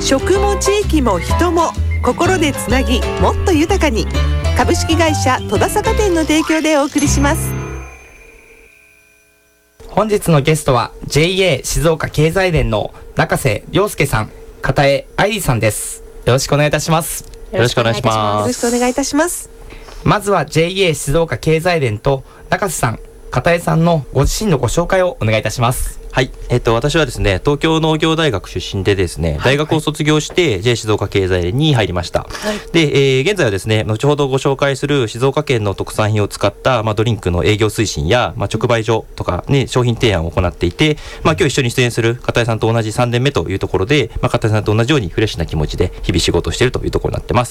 食も地域も人も心でつなぎ、もっと豊かに。株式会社戸田坂店の提供でお送りします。 本日のゲストは JA 静岡経済連の中瀬亮介さん、片江愛理さんです。よろしくお願いいたします。 よろしくお願いします。 よろしくお願いいたします。 まずは JA 静岡経済連と中瀬さん、片江さんのご自身のご紹介をお願いいたします。 はい、私はですね、東京農業大学出身でですね、大学を卒業して JA 静岡経済連に入りました。で、現在はですね、後ほどご紹介する静岡県の特産品を使った、ドリンクの営業推進や、直売所とかね、商品提案を行っていて、今日一緒に出演する片江さんと同じ3年目というところで、片江さんと同じようにフレッシュな気持ちで日々仕事をしているというところになってます。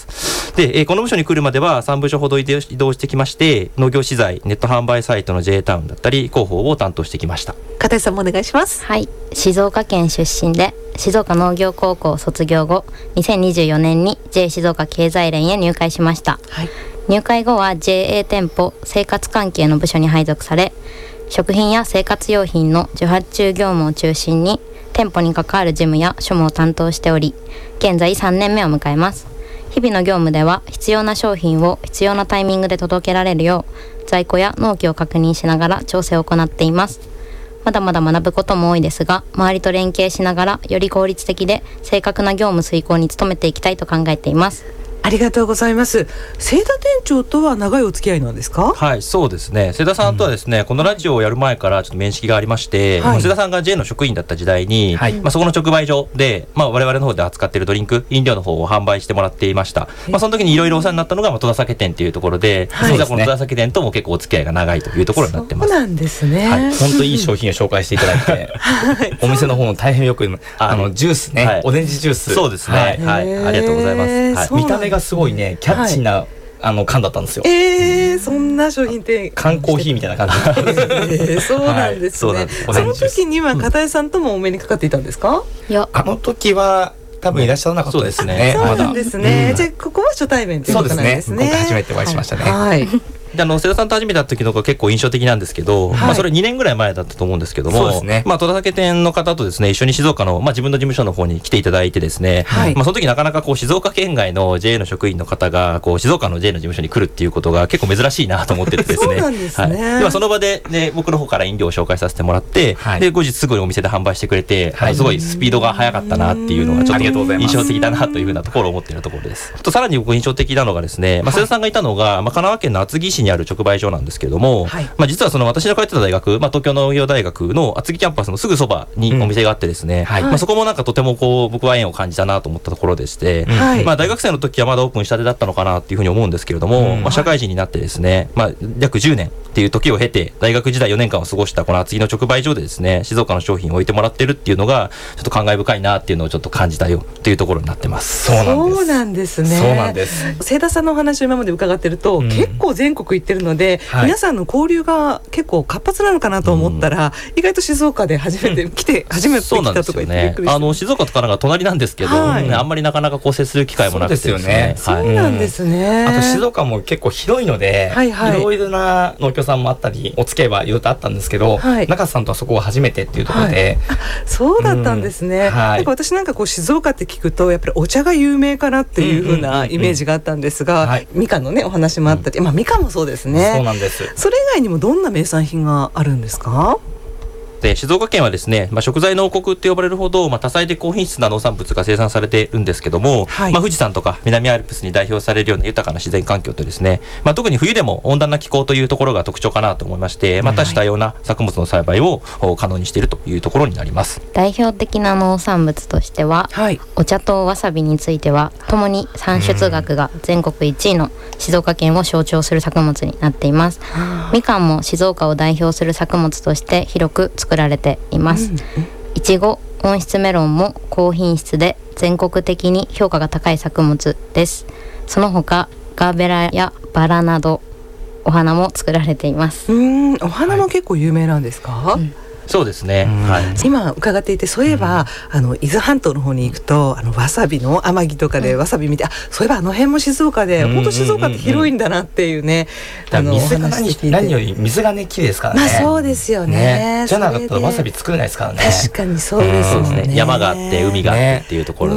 で、この部署に来るまでは3部署ほど移動してきまして、農業資材、ネット販売サイトの J タウンだったり広報を担当してきました。 片江さんもお願いします。 はい、静岡県出身で静岡農業高校卒業後、2024年に JA 静岡経済連へ入会しました。入会後は JA 店舗生活関係の部署に配属され、食品や生活用品の受発注業務を中心に店舗に関わる事務や庶務を担当しており、現在3年目を迎えます。日々の業務では必要な商品を必要なタイミングで届けられるよう在庫や納期を確認しながら調整を行っています。まだまだ学ぶことも多いですが、周りと連携しながらより効率的で正確な業務遂行に努めていきたいと考えています。 ありがとうございます。清田店長とは長いお付き合いなんですか？ はい、そうですね。清田さんとはですね、このラジオをやる前からちょっと面識がありまして、清田さんが J の職員だった時代に、そこの直売所で、我々の方で扱っているドリンク、飲料の方を販売してもらっていました。その時にいろいろお世話になったのが戸田酒店っていうところで、実はこの戸田酒店とも結構お付き合いが長いというところになってます。 そうなんですね。 本当にいい商品を紹介していただいて、お店の方も大変よくジュースね、オレンジジュース。 そうですね。はい、ありがとうございます。 見た目がすごいね、キャッチーな缶だったんですよ。 そんな商品って缶コーヒーみたいな感じ。 そうなんですね。その時には片江さんともお目にかかっていたんですか？ いや、 あの時は多分いらっしゃらなかったですね。 そうなんですね。じゃあここは初対面ということなんですね。 今回初めてお会いしましたね。 で瀬田さんと始めた時のが結構印象的なんですけど、それ2年ぐらい前だったと思うんですけども、 そうですね。 戸田酒店の方とですね、一緒に静岡の、自分の事務所の方に来ていただいてですね、その時なかなか静岡県外の JA の職員の方が静岡の JA の事務所に来るっていうことが結構珍しいなと思っててですね。 そうなんですね。 でその場で、僕の方から飲料を紹介させてもらって、で後日すぐにお店で販売してくれて、すごいスピードが速かったなっていうのがちょっと印象的だなというふうなところを思っているところです。とさらに僕印象的なのがですね、瀬田さんがいたのが、神奈川県の厚木市にある直売所なんですけども、実はその私の通ってた大学、東京農業大学の厚木キャンパスのすぐそばにお店があってですね、そこもなんかとても僕は縁を感じたなと思ったところでして、大学生の時はまだオープンしたてだったのかなっていうふうに思うんですけれども、社会人になってですね、約10年っていう時を経て大学時代4年間を過ごしたこの厚木の直売所でですね、静岡の商品を置いてもらってるっていうのがちょっと感慨深いなっていうのをちょっと感じたよっていうところになってます。 そうなんですね。 そうなんです。 清田さんのお話を今まで伺ってると、結構全国行ってるので、皆さんの交流が結構活発なのかなと思ったら、意外と静岡で初めて来て初めて来たとか言ってびっくりして、 静岡と神奈川隣なんですけど、あんまりなかなか接する機会もなくてですね。 そうなんですね。 あと静岡も結構広いので、いろいろな農協さんもあったりお付き合いはいろいろとあったんですけど、中瀬さんとはそこは初めてっていうところで、 そうだったんですね。私なんか静岡って聞くとやっぱりお茶が有名かなっていう風なイメージがあったんですが、みかんのねお話もあったり、みかんもそうですね。 そうなんです。 それ以外にもどんな名産品があるんですか？ で静岡県はですね、食材の王国って呼ばれるほど、多彩で高品質な農産物が生産されているんですけども、富士山とか南アルプスに代表されるような豊かな自然環境とですね、特に冬でも温暖な気候というところが特徴かなと思いまして、多種多様な作物の栽培を可能にしているというところになります。 代表的な農産物としては、お茶とわさびについてはともに産出額が全国1位の静岡県を象徴する作物になっています。みかんも静岡を代表する作物として広く作られています。いちご、温室メロンも高品質で全国的に評価が高い作物です。その他ガーベラやバラなどお花も作られています。 お花も結構有名なんですか？ そうですね、 今伺っていて、そういえば、伊豆半島の方に行くとわさびの天城とかでわさび見て、そういえばあの辺も静岡で、本当静岡って広いんだなっていうね、 水が何より水がね綺麗ですからね。 そうですよね。 じゃなかったらわさび作れないですからね。 確かにそうですもんね。 山があって海があってっていうところ